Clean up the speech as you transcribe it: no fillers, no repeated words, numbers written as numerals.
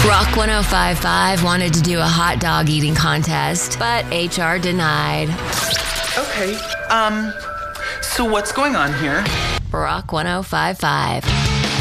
Rock 1055 wanted to do a hot dog eating contest, but HR denied. Okay, so what's going on here? Rock 1055.